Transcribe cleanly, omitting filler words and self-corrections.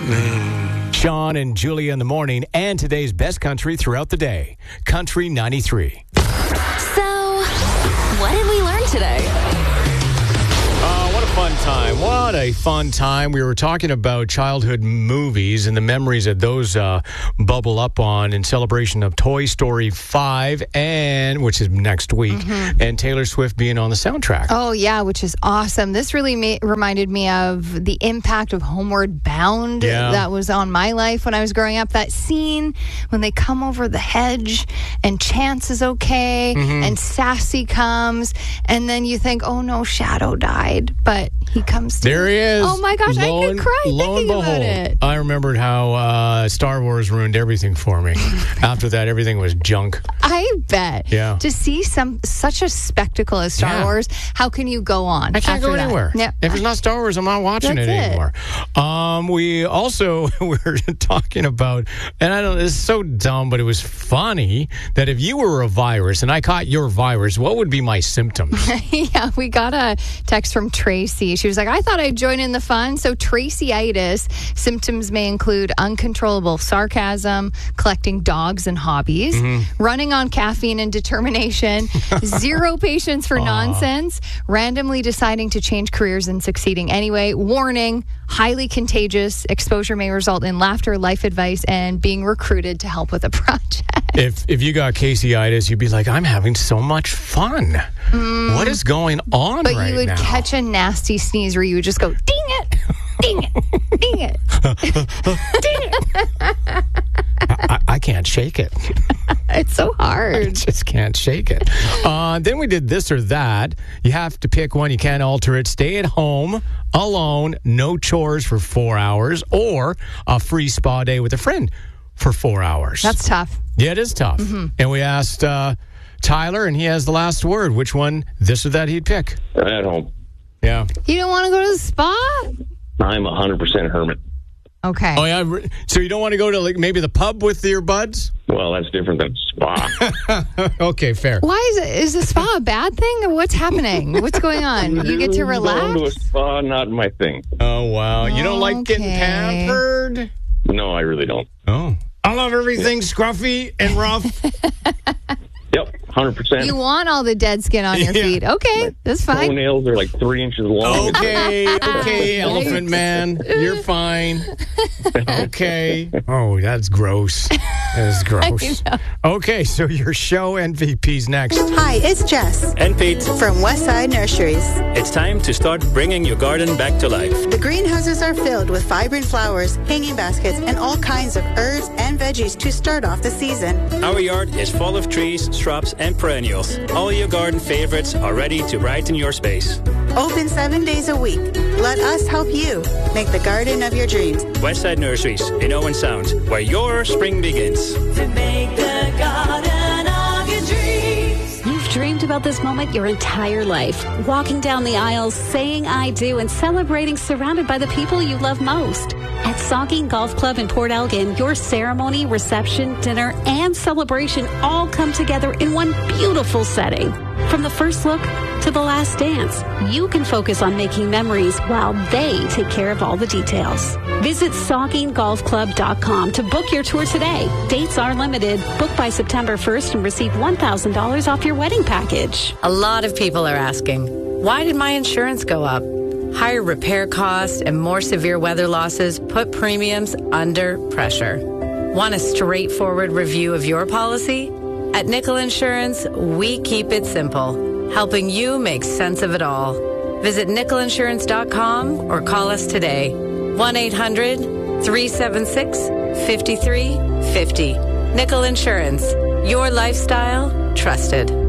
Sean and Julia in the morning, and today's best country throughout the day. Country 93. So, what did we learn today? What a fun time. What a fun time. We were talking about childhood movies and the memories that those bubble up on in celebration of Toy Story 5, and which is next week, and Taylor Swift being on the soundtrack. Oh, yeah, which is awesome. This really reminded me of the impact of Homeward Bound that was on my life when I was growing up. That scene when they come over the hedge and Chance is okay and Sassy comes, and then you think, oh no, Shadow died. But he comes to... There he is. Oh my gosh, I could cry thinking about it. I remembered how Star Wars ruined everything for me. After that, everything was junk. I bet. Yeah. To see such a spectacle as Star Wars, how can you go on? I can't go anywhere. Yeah. If it's not Star Wars, I'm not watching it anymore. We also were talking about, and I don't, it's so dumb, but it was funny that if you were a virus and I caught your virus, what would be my symptoms? Yeah, we got a text from Tracy. She was like, I thought I'd join in the fun. So Tracy-itis symptoms may include uncontrollable sarcasm, collecting dogs and hobbies, running on caffeine and determination, zero patience for nonsense, randomly deciding to change careers and succeeding anyway, warning, highly contagious, exposure may result in laughter, life advice, and being recruited to help with a project. If you got Casey-itis, you'd be like, I'm having so much fun. What is going on right now? But you would catch a nasty sneeze where you would just go, ding it, ding it, ding it, ding it. I can't shake it. It's so hard. I just can't shake it. Then we did this or that. You have to pick one. You can't alter it. Stay at home, alone, no chores for 4 hours, or a free spa day with a friend for 4 hours. That's tough. Yeah, it is tough. And we asked Tyler, and he has the last word. Which one, this or that, he'd pick? At home. Yeah. You don't want to go to the spa? I'm 100% hermit. Okay. Oh, yeah. So you don't want to go to like maybe the pub with your buds? Well, that's different than spa. Okay, fair. Why is the spa a bad thing, or what's happening? What's going on? You get to relax? Going to a spa, not my thing. Oh, wow. You don't like getting pampered? No, I really don't. Oh. I love everything scruffy and rough. Yep, 100%. You want all the dead skin on your feet. Okay, that's fine. Toenails are like 3 inches long. Okay, Elephant Man. You're fine. Okay. Oh, that's gross. That is gross. Okay, so your show MVP's next. Hi, it's Jess. And Pete. From Westside Nurseries. It's time to start bringing your garden back to life. The greenhouses are filled with vibrant flowers, hanging baskets, and all kinds of herbs and veggies to start off the season. Our yard is full of trees, shrubs, and perennials. All your garden favorites are ready to brighten your space. Open 7 days a week. Let us help you make the garden of your dreams. Westside Nurseries in Owen Sound, where your spring begins. To make the garden of your dreams. You've dreamed about this moment your entire life. Walking down the aisles, saying I do, and celebrating surrounded by the people you love most. At Saugeen Golf Club in Port Elgin, your ceremony, reception, dinner, and celebration all come together in one beautiful setting. From the first look to the last dance, you can focus on making memories while they take care of all the details. Visit SaugeenGolfClub.com to book your tour today. Dates are limited. Book by September 1st and receive $1,000 off your wedding package. A lot of people are asking, why did my insurance go up? Higher repair costs and more severe weather losses put premiums under pressure. Want a straightforward review of your policy? At Nickel Insurance, we keep it simple, helping you make sense of it all. Visit nickelinsurance.com or call us today. 1-800-376-5350. Nickel Insurance, your lifestyle trusted.